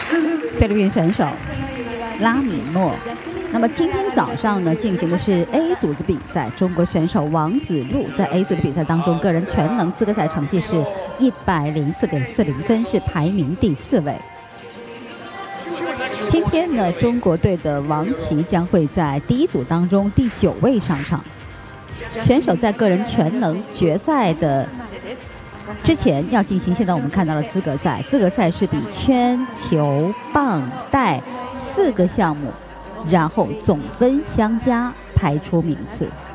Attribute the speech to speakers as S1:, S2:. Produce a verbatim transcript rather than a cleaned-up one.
S1: 菲律宾选手拉米诺。那么今天早上呢，进行的是 A 组的比赛，中国选手王子路在 A 组的比赛当中，个人全能资格赛成绩是一百零四点四零分，是排名第四位。今天呢，中国队的王琦将会在第一组当中第九位上场。选手在个人全能决赛的之前要进行，现在我们看到了资格赛，资格赛是比圈、球、棒、带四个项目，然后总分相加排出名次。